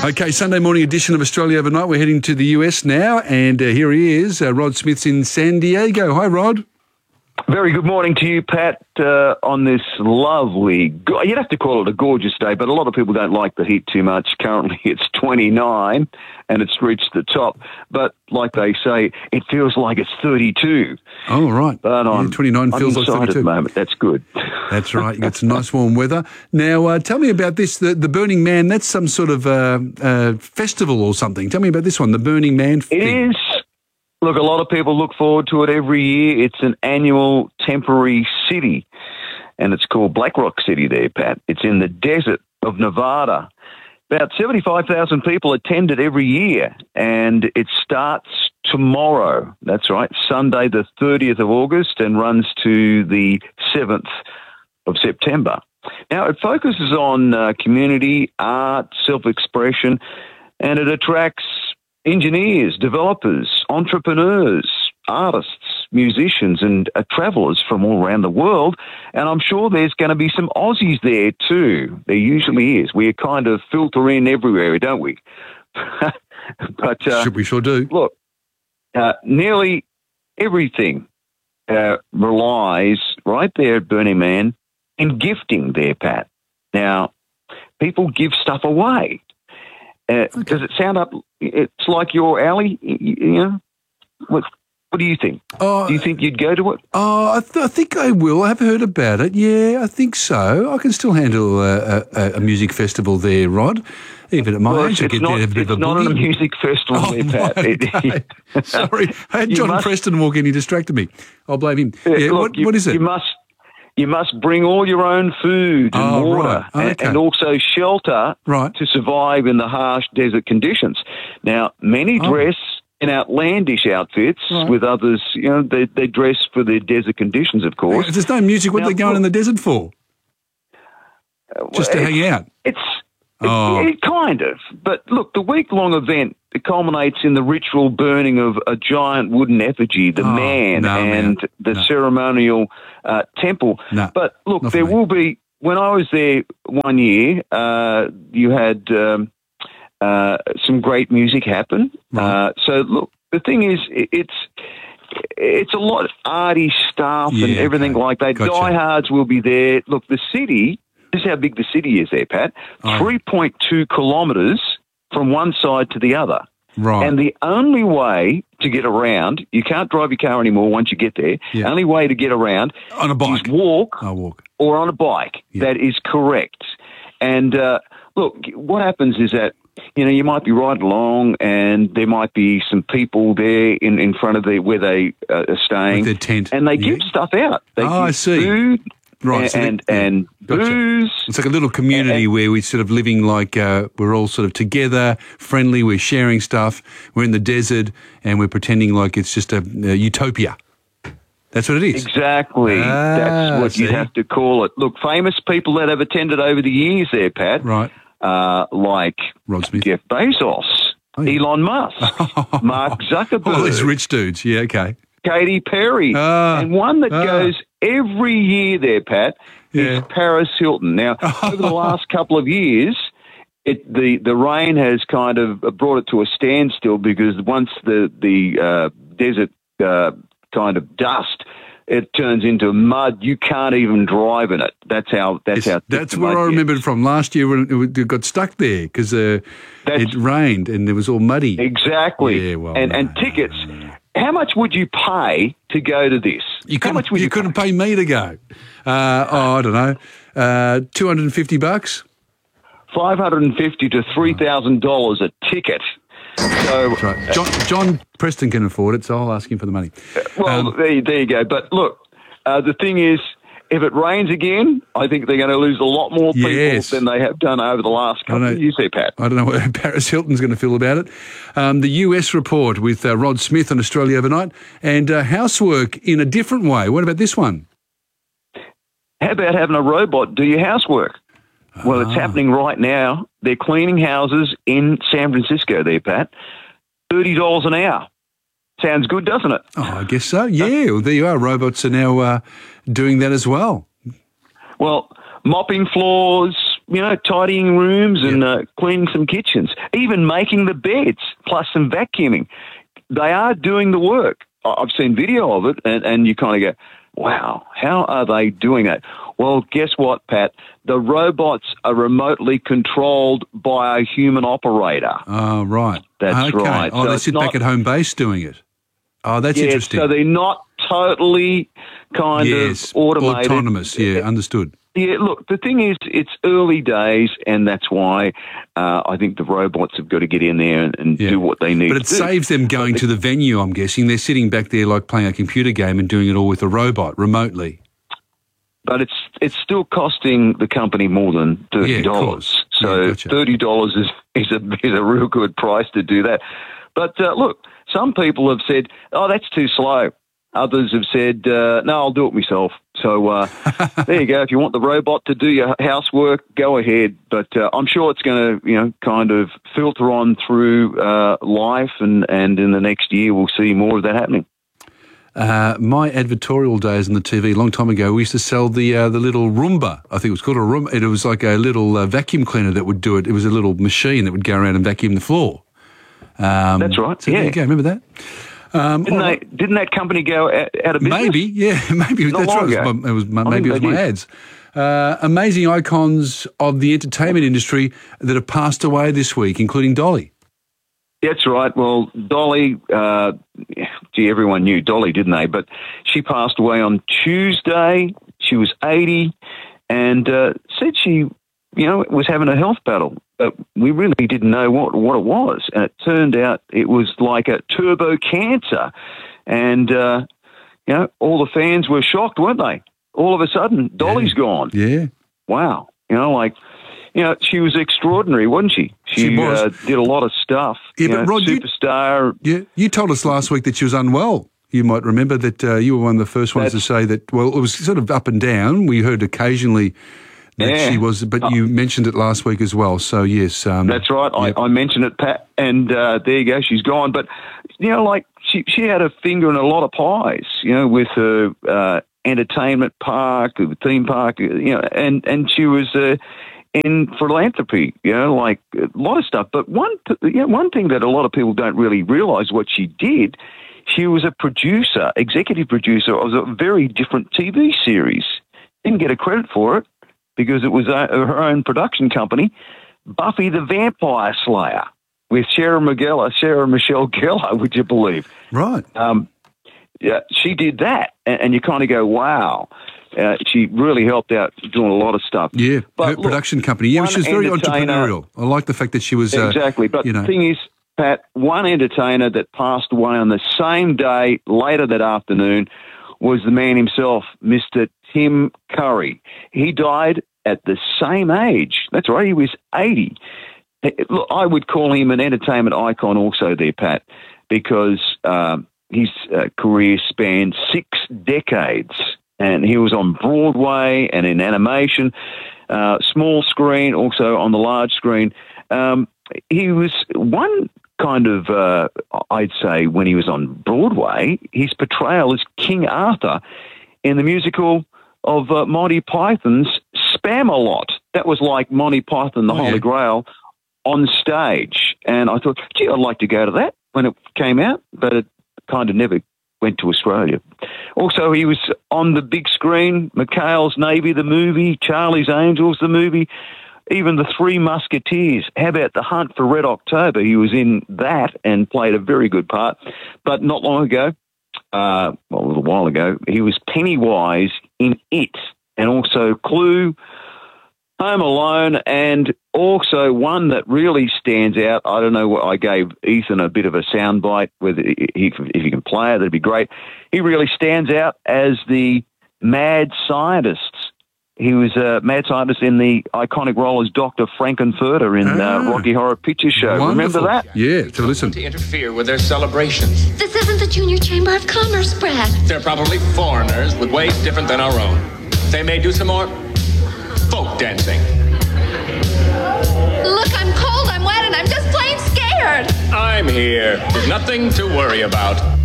Okay, Sunday morning edition of Australia Overnight. We're heading to the US now, and here he is. Rod Smith's in San Diego. Hi, Rod. Very good morning to you, Pat, on this lovely, you'd have to call it a gorgeous day, but a lot of people don't like the heat too much. Currently it's 29 and it's reached the top. But like they say, it feels like it's 32. Oh, right. But 29 feels like 32. At the moment. That's good. That's right. You got some nice warm weather. Now, tell me about this, the Burning Man. That's some sort of festival or something. Tell me about this one, the Burning Man thing. It is. Look, a lot of people look forward to it every year. It's an annual temporary city, and it's called Black Rock City there, Pat. It's in the desert of Nevada. About 75,000 people attend it every year, and it starts tomorrow. That's right, Sunday the 30th of August, and runs to the 7th of September. Now, it focuses on community, art, self-expression, and it attracts engineers, developers, entrepreneurs, artists, musicians, and travellers from all around the world. And I'm sure there's going to be some Aussies there too. There usually is. We kind of filter in everywhere, don't we? But we sure do. Look, nearly everything relies right there at Burning Man in gifting there, Pat. Now, people give stuff away. Okay. Does it sound up? It's like your alley, you know? What do you think? Do you think you'd go to it? I think I will. I have heard about it. Yeah, I think so. I can still handle a music festival there, Rod. Even at my age, I get there a bit of a It's not a music festival there, Pat. Okay. Sorry, I had John Preston walk in. He distracted me. I'll blame him. Yeah, look, what is it? You must bring all your own food and water and also shelter to survive in the harsh desert conditions. Now, many dress in outlandish outfits with others, you know, they dress for their desert conditions, of course. If there's no music, what are they going in the desert for? Just to hang out? It kind of. But look, the week-long event culminates in the ritual burning of a giant wooden effigy, the the ceremonial temple. No, but look, there will be, when I was there one year, you had some great music happen. So look, the thing is, it's a lot of arty stuff and everything like that. Gotcha. Diehards will be there. Look, the city, this is how big the city is there, Pat. 3.2 kilometres from one side to the other. Right. And the only way to get around, you can't drive your car anymore once you get there. Yeah. Only way to get around on a bike. Is walk. Or on a bike. Yeah. That is correct. And look, what happens is that, you know, you might be riding along and there might be some people there in front of where they are staying. With their tent. And they give stuff out. They give I see. Food. Right, and booze. It's like a little community where we're sort of living like we're all sort of together, friendly, we're sharing stuff, we're in the desert, and we're pretending like it's just a utopia. That's what it is. Exactly. That's what you'd have to call it. Look, famous people that have attended over the years there, Pat. Right. Like Rod Smith. Jeff Bezos, Elon Musk, Mark Zuckerberg. All these rich dudes. Yeah, okay. Katy Perry. And one that goes every year there, Pat, is Paris Hilton. Now, over the last couple of years, the rain has kind of brought it to a standstill because once the desert kind of dust, it turns into mud. You can't even drive in it. That's how. That's where I remembered from last year when it got stuck there because it rained and it was all muddy. Exactly. Yeah, well, and tickets. How much would you pay to go to this? You couldn't pay me to go. I don't know, $250. $550 to $3,000 a ticket. So that's right. John Preston can afford it, so I'll ask him for the money. Well, there you go. But look, the thing is, if it rains again, I think they're going to lose a lot more people than they have done over the last couple of years there, Pat. I don't know what Paris Hilton's going to feel about it. The US report with Rod Smith on Australia Overnight and housework in a different way. What about this one? How about having a robot do your housework? Well, it's happening right now. They're cleaning houses in San Francisco there, Pat. $30 an hour. Sounds good, doesn't it? Oh, I guess so. Yeah, well, there you are. Robots are now doing that as well. Well, mopping floors, tidying rooms and cleaning some kitchens, even making the beds, plus some vacuuming. They are doing the work. I've seen video of it, and you kind of go, wow, how are they doing that? Well, guess what, Pat? The robots are remotely controlled by a human operator. Oh, right. That's okay. right. Oh, So they it's sit back at home base doing it. Oh, that's interesting. So they're not totally kind of automated. Autonomous, understood. Yeah, look, the thing is, it's early days, and that's why I think the robots have got to get in there and do what they need to do. But it saves them going to the venue, I'm guessing. They're sitting back there like playing a computer game and doing it all with a robot remotely. But it's still costing the company more than $30. Yeah, of course. So gotcha. $30 is a real good price to do that. But look, some people have said, oh, that's too slow. Others have said, no, I'll do it myself. So there you go. If you want the robot to do your housework, go ahead. But I'm sure it's going to, kind of filter on through life, and in the next year we'll see more of that happening. My advertorial days on the TV a long time ago, we used to sell the little Roomba. I think it was called a Roomba. It was like a little vacuum cleaner that would do it. It was a little machine that would go around and vacuum the floor. That's right. So there you go. Remember that? Didn't that company go out of business? Maybe, maybe. That's right. It was my ads. Amazing icons of the entertainment industry that have passed away this week, including Dolly. That's right. Well, Dolly, everyone knew Dolly, didn't they? But she passed away on Tuesday. She was 80 and said she, was having a health battle. But we really didn't know what it was. And it turned out it was like a turbo cancer. And, all the fans were shocked, weren't they? All of a sudden, Dolly's gone. Yeah. Wow. She was extraordinary, wasn't she? She did a lot of stuff. Yeah, but Rod, superstar. You told us last week that she was unwell. You might remember that you were one of the first ones to say that, well, it was sort of up and down. We heard occasionally that she was, but you mentioned it last week as well. So, yes. That's right. Yep. I mentioned it, Pat, and there you go. She's gone. But, she had a finger in a lot of pies, with her entertainment park, theme park, and she was in philanthropy, like a lot of stuff. But one thing that a lot of people don't really realise what she did, she was a producer, executive producer of a very different TV series. Didn't get a credit for it because it was her own production company, Buffy the Vampire Slayer, with Sarah Michelle Gellar, would you believe? Right. She did that, and you kind of go, wow. She really helped out doing a lot of stuff. Yeah, but her production company. Yeah, she was very entrepreneurial. I like the fact that she was... exactly, but the thing is, Pat, one entertainer that passed away on the same day, later that afternoon, was the man himself, Mr. Tim Curry. He died at the same age. That's right, he was 80. Look, I would call him an entertainment icon also there, Pat, because his career spanned 6 decades. And he was on Broadway and in animation, small screen, also on the large screen. He was one kind of, I'd say, when he was on Broadway, his portrayal as King Arthur in the musical of Monty Python's Spamalot. That was like Monty Python, the Holy Grail, on stage. And I thought, gee, I'd like to go to that when it came out, but it kind of never went to Australia. Also, he was on the big screen, McHale's Navy, the movie, Charlie's Angels, the movie, even The Three Musketeers. How about The Hunt for Red October? He was in that and played a very good part. But not long ago, a little while ago, he was Pennywise in It, and also Clue, Home Alone, and also one that really stands out. I don't know what I gave Ethan a bit of a soundbite. Whether if he can play it, that'd be great. He really stands out as the mad scientist. He was a mad scientist in the iconic role as Dr. Frankenfurter in Rocky Horror Picture Show. Wonderful. Remember that? Yeah, so listen. To interfere with their celebrations. This isn't the Junior Chamber of Commerce, Brad. They're probably foreigners with ways different than our own. They may do some more folk dancing. Look, I'm cold, I'm wet, and I'm just plain scared. I'm here with nothing to worry about.